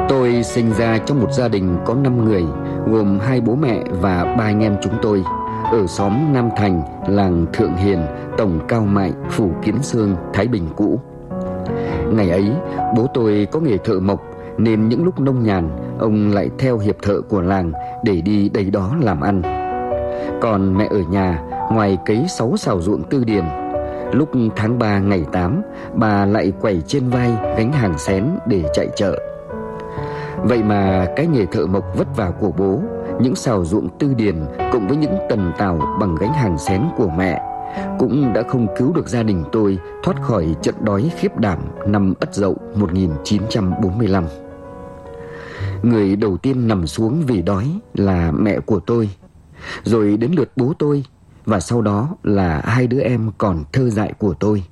Tôi sinh ra trong một gia đình có 5 người, gồm 2 bố mẹ và 3 anh em chúng tôi, ở xóm Nam Thành, làng Thượng Hiền, tổng Cao Mại, phủ Kiến Xương, Thái Bình cũ. Ngày ấy, bố tôi có nghề thợ mộc, nên những lúc nông nhàn, ông lại theo hiệp thợ của làng để đi đây đó làm ăn. Còn mẹ ở nhà, ngoài cấy 6 sào ruộng tư điền, lúc tháng 3 ngày 8, bà lại quẩy trên vai gánh hàng xén để chạy chợ. Vậy mà cái nghề thợ mộc vất vả của bố, những sào ruộng tư điền cộng với những tần tảo bằng gánh hàng xén của mẹ cũng đã không cứu được gia đình tôi thoát khỏi trận đói khiếp đảm năm Ất Dậu 1945. Người đầu tiên nằm xuống vì đói là mẹ của tôi, rồi đến lượt bố tôi, và sau đó là 2 đứa em còn thơ dại của tôi.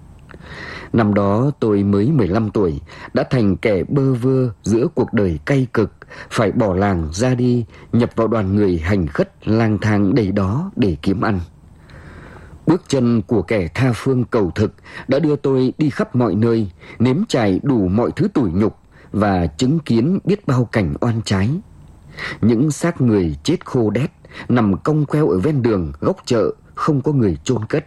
Năm đó tôi mới 15 tuổi, đã thành kẻ bơ vơ giữa cuộc đời cay cực, phải bỏ làng ra đi, nhập vào đoàn người hành khất lang thang đầy đó để kiếm ăn. Bước chân của kẻ tha phương cầu thực đã đưa tôi đi khắp mọi nơi, nếm trải đủ mọi thứ tủi nhục và chứng kiến biết bao cảnh oan trái. Những xác người chết khô đét nằm cong queo ở ven đường, góc chợ, không có người chôn cất.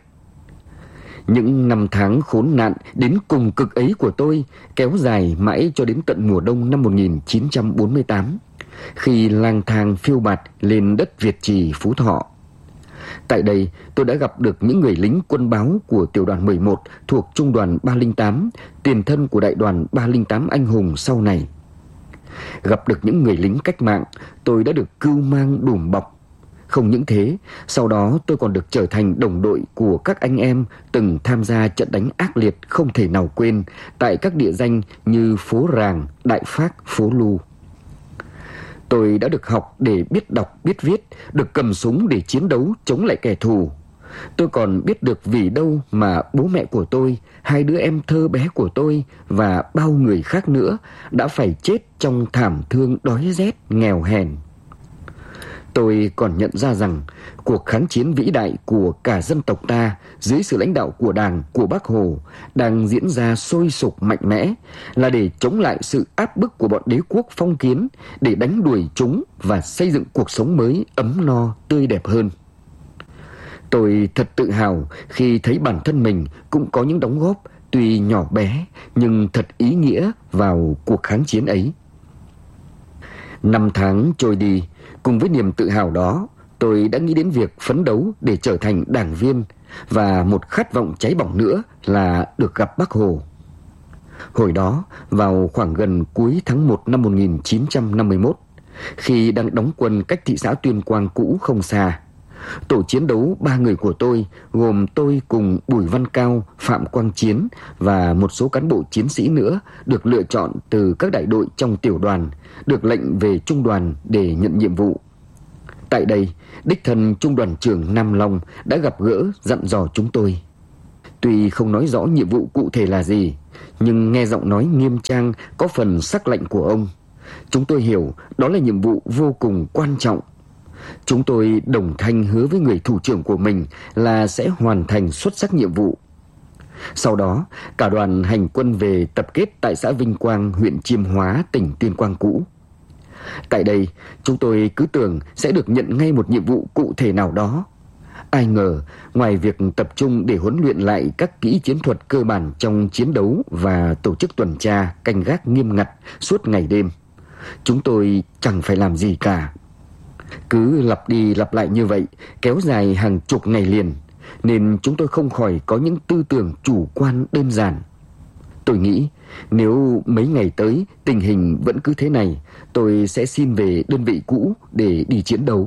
Những năm tháng khốn nạn đến cùng cực ấy của tôi kéo dài mãi cho đến tận mùa đông năm 1948, khi lang thang phiêu bạt lên đất Việt Trì, Phú Thọ. Tại đây, tôi đã gặp được những người lính quân báo của tiểu đoàn 11 thuộc trung đoàn 308, tiền thân của đại đoàn 308 anh hùng sau này. Gặp được những người lính cách mạng, tôi đã được cưu mang đùm bọc. Không những thế, sau đó tôi còn được trở thành đồng đội của các anh em từng tham gia trận đánh ác liệt không thể nào quên tại các địa danh như phố Ràng, Đại Phác, phố Lu. Tôi đã được học để biết đọc, biết viết, được cầm súng để chiến đấu chống lại kẻ thù. Tôi còn biết được vì đâu mà bố mẹ của tôi, 2 đứa em thơ bé của tôi và bao người khác nữa đã phải chết trong thảm thương đói rét, nghèo hèn. Tôi còn nhận ra rằng cuộc kháng chiến vĩ đại của cả dân tộc ta dưới sự lãnh đạo của Đảng, của Bác Hồ đang diễn ra sôi sục mạnh mẽ là để chống lại sự áp bức của bọn đế quốc phong kiến, để đánh đuổi chúng và xây dựng cuộc sống mới ấm no, tươi đẹp hơn. Tôi thật tự hào khi thấy bản thân mình cũng có những đóng góp tuy nhỏ bé nhưng thật ý nghĩa vào cuộc kháng chiến ấy. 5 tháng trôi đi, cùng với niềm tự hào đó, tôi đã nghĩ đến việc phấn đấu để trở thành đảng viên và một khát vọng cháy bỏng nữa là được gặp Bác Hồ. Hồi đó, vào khoảng gần cuối tháng 1 năm 1951, khi đang đóng quân cách thị xã Tuyên Quang cũ không xa, tổ chiến đấu 3 người của tôi, gồm tôi cùng Bùi Văn Cao, Phạm Quang Chiến và một số cán bộ chiến sĩ nữa, được lựa chọn từ các đại đội trong tiểu đoàn, được lệnh về trung đoàn để nhận nhiệm vụ. Tại đây, đích thân trung đoàn trưởng Nam Long đã gặp gỡ dặn dò chúng tôi. Tuy không nói rõ nhiệm vụ cụ thể là gì, nhưng nghe giọng nói nghiêm trang có phần sắc lệnh của ông, chúng tôi hiểu đó là nhiệm vụ vô cùng quan trọng. Chúng tôi đồng thanh hứa với người thủ trưởng của mình là sẽ hoàn thành xuất sắc nhiệm vụ. Sau đó, cả đoàn hành quân về tập kết tại xã Vinh Quang, huyện Chiêm Hóa, tỉnh Tuyên Quang cũ. Tại đây, chúng tôi cứ tưởng sẽ được nhận ngay một nhiệm vụ cụ thể nào đó. Ai ngờ, ngoài việc tập trung để huấn luyện lại các kỹ chiến thuật cơ bản trong chiến đấu và tổ chức tuần tra, canh gác nghiêm ngặt suốt ngày đêm, chúng tôi chẳng phải làm gì cả. Cứ lặp đi lặp lại như vậy, kéo dài hàng chục ngày liền, nên chúng tôi không khỏi có những tư tưởng chủ quan đơn giản. Tôi nghĩ nếu mấy ngày tới tình hình vẫn cứ thế này, tôi sẽ xin về đơn vị cũ để đi chiến đấu.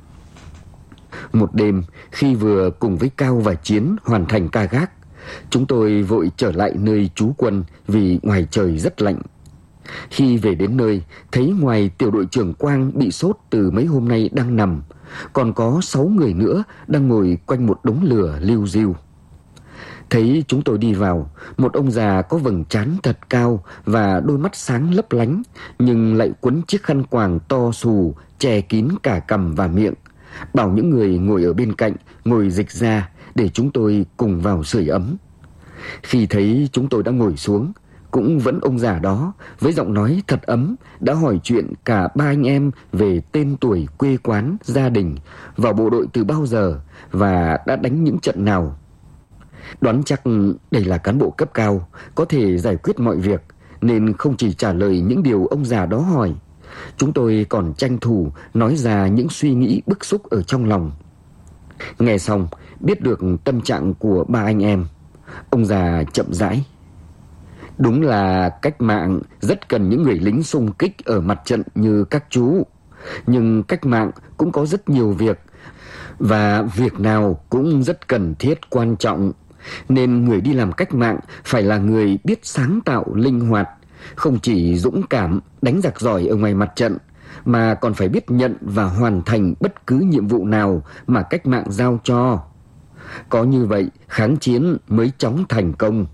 Một đêm, khi vừa cùng với Cao và Chiến hoàn thành ca gác, chúng tôi vội trở lại nơi trú quân vì ngoài trời rất lạnh. Khi về đến nơi, thấy ngoài tiểu đội trưởng Quang bị sốt từ mấy hôm nay đang nằm, còn có 6 người nữa đang ngồi quanh một đống lửa liu riu. Thấy chúng tôi đi vào, một ông già có vầng trán thật cao và đôi mắt sáng lấp lánh, nhưng lại quấn chiếc khăn quàng to xù che kín cả cằm và miệng, bảo những người ngồi ở bên cạnh ngồi dịch ra để chúng tôi cùng vào sưởi ấm. Khi thấy chúng tôi đã ngồi xuống, cũng vẫn ông già đó, với giọng nói thật ấm, đã hỏi chuyện cả ba anh em về tên tuổi, quê quán, gia đình, vào bộ đội từ bao giờ và đã đánh những trận nào. Đoán chắc đây là cán bộ cấp cao, có thể giải quyết mọi việc, nên không chỉ trả lời những điều ông già đó hỏi, chúng tôi còn tranh thủ nói ra những suy nghĩ bức xúc ở trong lòng. Nghe xong, biết được tâm trạng của ba anh em, ông già chậm rãi: đúng là cách mạng rất cần những người lính xung kích ở mặt trận như các chú. Nhưng cách mạng cũng có rất nhiều việc, và việc nào cũng rất cần thiết quan trọng. Nên người đi làm cách mạng phải là người biết sáng tạo, linh hoạt, không chỉ dũng cảm, đánh giặc giỏi ở ngoài mặt trận, mà còn phải biết nhận và hoàn thành bất cứ nhiệm vụ nào mà cách mạng giao cho. Có như vậy, kháng chiến mới chóng thành công.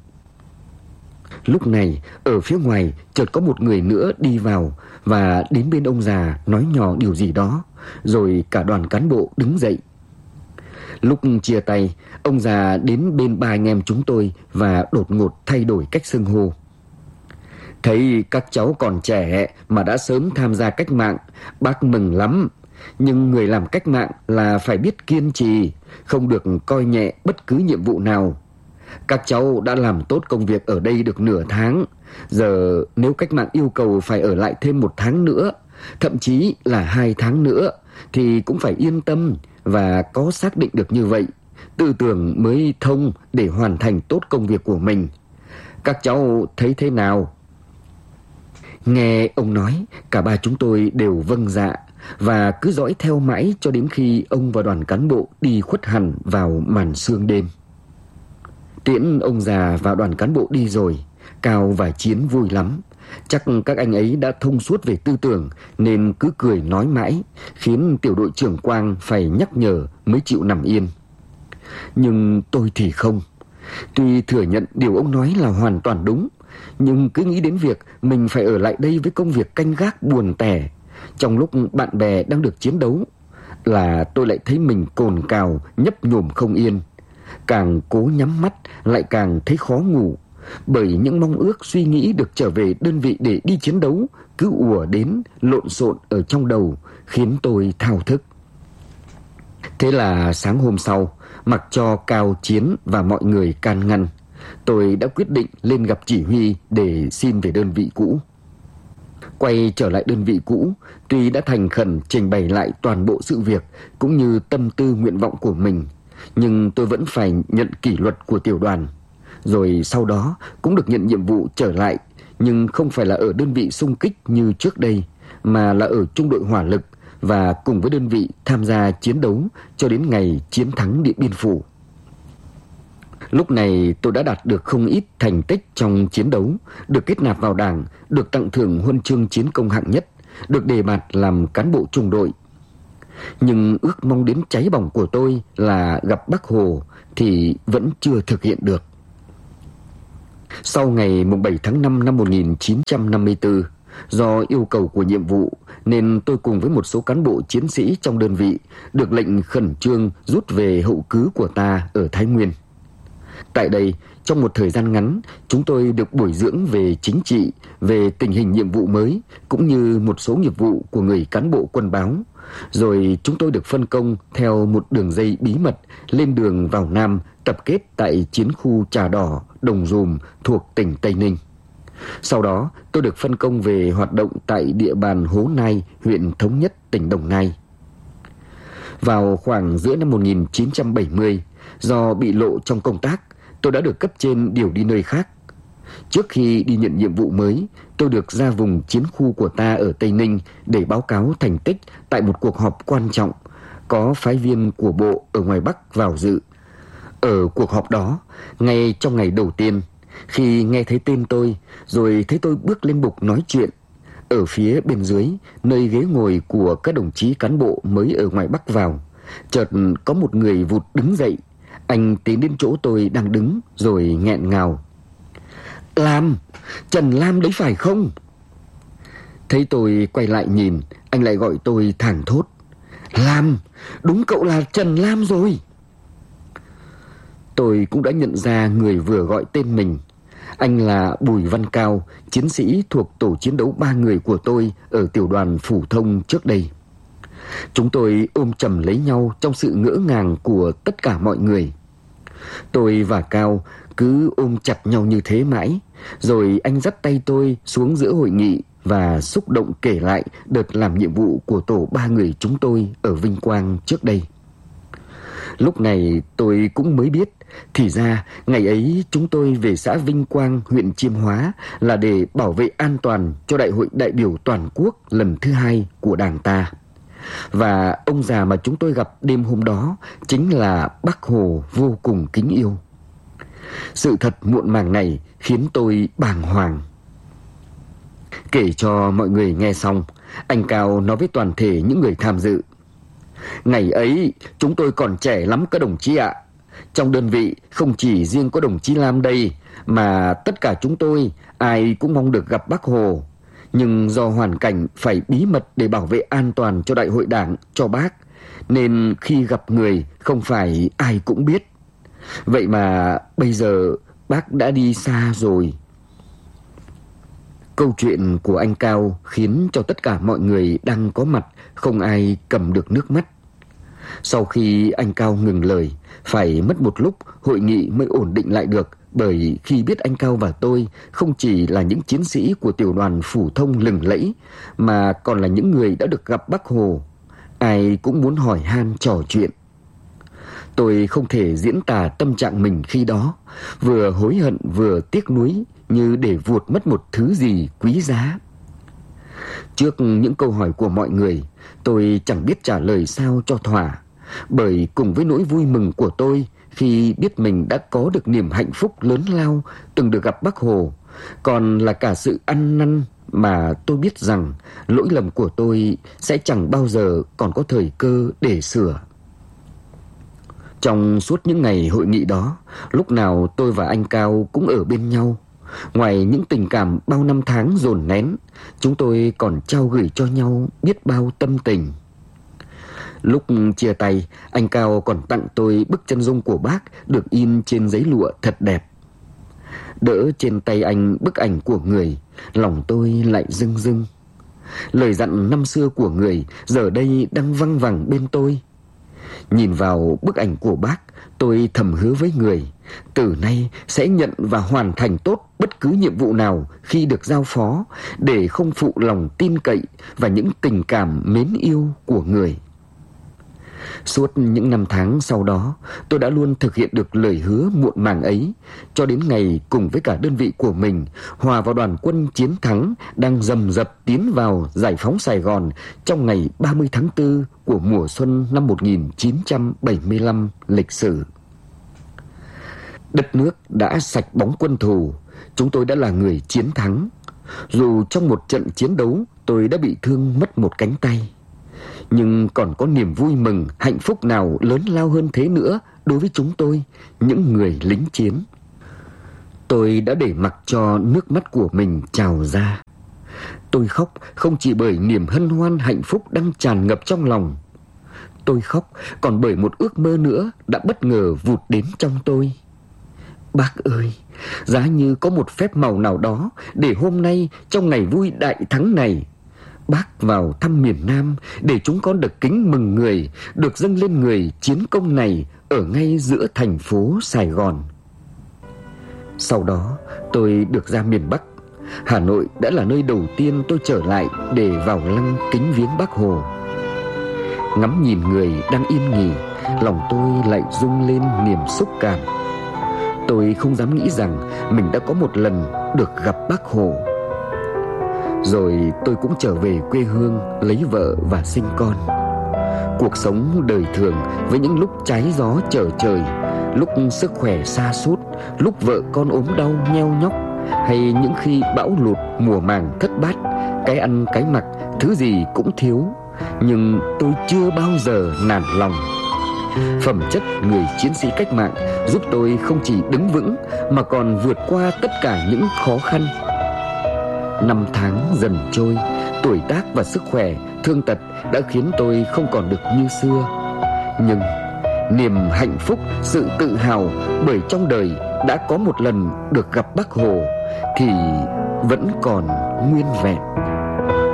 Lúc này, ở phía ngoài chợt có một người nữa đi vào và đến bên ông già nói nhỏ điều gì đó, rồi cả đoàn cán bộ đứng dậy. Lúc chia tay, ông già đến bên ba anh em chúng tôi và đột ngột thay đổi cách xưng hô. Thấy các cháu còn trẻ mà đã sớm tham gia cách mạng, bác mừng lắm. Nhưng người làm cách mạng là phải biết kiên trì, không được coi nhẹ bất cứ nhiệm vụ nào. Các cháu đã làm tốt công việc ở đây được nửa tháng. Giờ nếu cách mạng yêu cầu phải ở lại thêm 1 tháng nữa, thậm chí là 2 tháng nữa, thì cũng phải yên tâm và có xác định được như vậy, tư tưởng mới thông để hoàn thành tốt công việc của mình. Các cháu thấy thế nào? Nghe ông nói, cả ba chúng tôi đều vâng dạ và cứ dõi theo mãi cho đến khi ông và đoàn cán bộ đi khuất hẳn vào màn sương đêm. Tiễn ông già và đoàn cán bộ đi rồi, Cao và Chiến vui lắm. Chắc các anh ấy đã thông suốt về tư tưởng nên cứ cười nói mãi, khiến tiểu đội trưởng Quang phải nhắc nhở mới chịu nằm yên. Nhưng tôi thì không. Tuy thừa nhận điều ông nói là hoàn toàn đúng, nhưng cứ nghĩ đến việc mình phải ở lại đây với công việc canh gác buồn tẻ trong lúc bạn bè đang được chiến đấu, là tôi lại thấy mình cồn cào, nhấp nhổm không yên. Càng cố nhắm mắt lại càng thấy khó ngủ, bởi những mong ước suy nghĩ được trở về đơn vị để đi chiến đấu cứ ùa đến lộn xộn ở trong đầu, khiến tôi thao thức. Thế là sáng hôm sau, mặc cho Cao, Chiến và mọi người can ngăn, tôi đã quyết định lên gặp chỉ huy để xin về đơn vị cũ. Quay trở lại đơn vị cũ, tuy đã thành khẩn trình bày lại toàn bộ sự việc cũng như tâm tư nguyện vọng của mình, nhưng tôi vẫn phải nhận kỷ luật của tiểu đoàn. Rồi sau đó cũng được nhận nhiệm vụ trở lại, nhưng không phải là ở đơn vị xung kích như trước đây, mà là ở trung đội hỏa lực và cùng với đơn vị tham gia chiến đấu cho đến ngày chiến thắng Điện Biên Phủ. Lúc này tôi đã đạt được không ít thành tích trong chiến đấu, được kết nạp vào Đảng, được tặng thưởng huân chương chiến công hạng nhất, được đề bạt làm cán bộ trung đội. Nhưng ước mong đến cháy bỏng của tôi là gặp Bác Hồ thì vẫn chưa thực hiện được. Sau ngày 7 tháng 5 năm 1954, do yêu cầu của nhiệm vụ nên tôi cùng với một số cán bộ chiến sĩ trong đơn vị được lệnh khẩn trương rút về hậu cứ của ta ở Thái Nguyên. Tại đây, trong một thời gian ngắn, chúng tôi được bồi dưỡng về chính trị, về tình hình nhiệm vụ mới, cũng như một số nghiệp vụ của người cán bộ quân báo. Rồi chúng tôi được phân công theo một đường dây bí mật lên đường vào Nam, tập kết tại chiến khu Trà Đỏ, Đồng Dùm thuộc tỉnh Tây Ninh. Sau đó, tôi được phân công về hoạt động tại địa bàn Hố Nai, huyện Thống Nhất, tỉnh Đồng Nai. Vào khoảng giữa năm 1970, do bị lộ trong công tác, tôi đã được cấp trên điều đi nơi khác. Trước khi đi nhận nhiệm vụ mới, tôi được ra vùng chiến khu của ta ở Tây Ninh để báo cáo thành tích tại một cuộc họp quan trọng, có phái viên của bộ ở ngoài Bắc vào dự. Ở cuộc họp đó, ngay trong ngày đầu tiên, khi nghe thấy tên tôi, rồi thấy tôi bước lên bục nói chuyện, ở phía bên dưới, nơi ghế ngồi của các đồng chí cán bộ mới ở ngoài Bắc vào, chợt có một người vụt đứng dậy. Anh tiến đến chỗ tôi đang đứng rồi nghẹn ngào: "Lam, Trần Lam đấy phải không?" Thấy tôi quay lại nhìn, anh lại gọi tôi thảng thốt: "Lam, đúng cậu là Trần Lam rồi." Tôi cũng đã nhận ra người vừa gọi tên mình. Anh là Bùi Văn Cao, chiến sĩ thuộc tổ chiến đấu 3 người của tôi ở tiểu đoàn phổ thông trước đây. Chúng tôi ôm chầm lấy nhau trong sự ngỡ ngàng của tất cả mọi người. Tôi và Cao cứ ôm chặt nhau như thế mãi, rồi anh dắt tay tôi xuống giữa hội nghị và xúc động kể lại đợt làm nhiệm vụ của tổ 3 người chúng tôi ở Vinh Quang trước đây. Lúc này tôi cũng mới biết, thì ra ngày ấy chúng tôi về xã Vinh Quang, huyện Chiêm Hóa là để bảo vệ an toàn cho Đại hội đại biểu toàn quốc lần thứ 2 của Đảng ta. Và ông già mà chúng tôi gặp đêm hôm đó chính là Bác Hồ vô cùng kính yêu. Sự thật muộn màng này khiến tôi bàng hoàng. Kể cho mọi người nghe xong, anh Cao nói với toàn thể những người tham dự: ngày ấy chúng tôi còn trẻ lắm các đồng chí ạ. Trong đơn vị không chỉ riêng có đồng chí Lam đây, mà tất cả chúng tôi ai cũng mong được gặp Bác Hồ. Nhưng do hoàn cảnh phải bí mật để bảo vệ an toàn cho Đại hội Đảng, cho Bác, nên khi gặp người không phải ai cũng biết. Vậy mà bây giờ Bác đã đi xa rồi. Câu chuyện của anh Cao khiến cho tất cả mọi người đang có mặt không ai cầm được nước mắt. Sau khi anh Cao ngừng lời, phải mất một lúc hội nghị mới ổn định lại được, bởi khi biết anh Cao và tôi không chỉ là những chiến sĩ của tiểu đoàn phổ thông lừng lẫy, mà còn là những người đã được gặp Bác Hồ, ai cũng muốn hỏi han trò chuyện. Tôi không thể diễn tả tâm trạng mình khi đó, vừa hối hận vừa tiếc nuối, như để vuột mất một thứ gì quý giá. Trước những câu hỏi của mọi người, tôi chẳng biết trả lời sao cho thỏa, bởi cùng với nỗi vui mừng của tôi khi biết mình đã có được niềm hạnh phúc lớn lao từng được gặp Bác Hồ, còn là cả sự ăn năn mà tôi biết rằng lỗi lầm của tôi sẽ chẳng bao giờ còn có thời cơ để sửa. Trong suốt những ngày hội nghị đó, lúc nào tôi và anh Cao cũng ở bên nhau. Ngoài những tình cảm bao năm tháng dồn nén, chúng tôi còn trao gửi cho nhau biết bao tâm tình. Lúc chia tay, anh Cao còn tặng tôi bức chân dung của Bác được in trên giấy lụa thật đẹp. Đỡ trên tay anh bức ảnh của người, lòng tôi lại rưng rưng. Lời dặn năm xưa của người giờ đây đang văng vẳng bên tôi. Nhìn vào bức ảnh của Bác, tôi thầm hứa với người, từ nay sẽ nhận và hoàn thành tốt bất cứ nhiệm vụ nào khi được giao phó, để không phụ lòng tin cậy và những tình cảm mến yêu của người. Suốt những năm tháng sau đó, tôi đã luôn thực hiện được lời hứa muộn màng ấy, cho đến ngày cùng với cả đơn vị của mình hòa vào đoàn quân chiến thắng đang rầm rập tiến vào giải phóng Sài Gòn trong ngày 30 tháng 4 của mùa xuân năm 1975 lịch sử. Đất nước đã sạch bóng quân thù, chúng tôi đã là người chiến thắng. Dù trong một trận chiến đấu tôi đã bị thương mất một cánh tay, nhưng còn có niềm vui mừng, hạnh phúc nào lớn lao hơn thế nữa đối với chúng tôi, những người lính chiến. Tôi đã để mặc cho nước mắt của mình trào ra. Tôi khóc không chỉ bởi niềm hân hoan hạnh phúc đang tràn ngập trong lòng. Tôi khóc còn bởi một ước mơ nữa đã bất ngờ vụt đến trong tôi. Bác ơi, giá như có một phép màu nào đó để hôm nay trong ngày vui đại thắng này, Bác vào thăm miền Nam để chúng con được kính mừng người, được dâng lên người chiến công này ở ngay giữa thành phố Sài Gòn. Sau đó tôi được ra miền Bắc. Hà Nội đã là nơi đầu tiên tôi trở lại để vào lăng kính viếng Bác Hồ. Ngắm nhìn người đang yên nghỉ, lòng tôi lại rung lên niềm xúc cảm. Tôi không dám nghĩ rằng mình đã có một lần được gặp Bác Hồ. Rồi tôi cũng trở về quê hương lấy vợ và sinh con. Cuộc sống đời thường với những lúc trái gió trở trời, lúc sức khỏe sa sút, lúc vợ con ốm đau nheo nhóc, hay những khi bão lụt mùa màng thất bát, cái ăn cái mặc thứ gì cũng thiếu, nhưng tôi chưa bao giờ nản lòng. Phẩm chất người chiến sĩ cách mạng giúp tôi không chỉ đứng vững mà còn vượt qua tất cả những khó khăn. Năm tháng dần trôi, tuổi tác và sức khỏe, thương tật đã khiến tôi không còn được như xưa. Nhưng niềm hạnh phúc, sự tự hào bởi trong đời đã có một lần được gặp Bác Hồ thì vẫn còn nguyên vẹn.